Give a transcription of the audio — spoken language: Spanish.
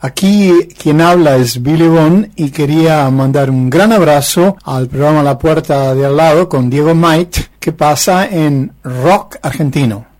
Aquí quien habla es Billy Bond y quería mandar un gran abrazo al programa La Puerta de Al Lado con Diego Might, que pasa en rock argentino.